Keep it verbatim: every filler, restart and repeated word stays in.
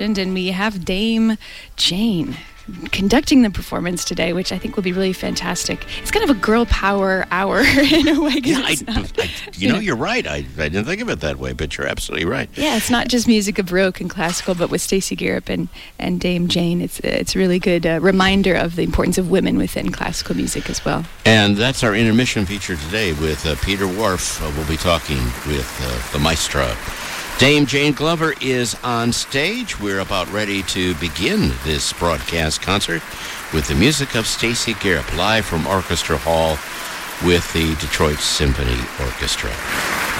And we have Dame Jane conducting the performance today, which I think will be really fantastic. It's kind of a girl power hour in a way. Yeah, I, not, I, you know, you're right. I, I didn't think of it that way, but you're absolutely right. Yeah, it's not just music of Baroque and classical, but with Stacey Garrop and, and Dame Jane, it's it's a really good uh, reminder of the importance of women within classical music as well. And that's our intermission feature today with uh, Peter Whorf. Uh, we'll be talking with uh, the maestra. Dame Jane Glover is on stage. We're about ready to begin this broadcast concert with the music of Stacey Garrop, live from Orchestra Hall with the Detroit Symphony Orchestra.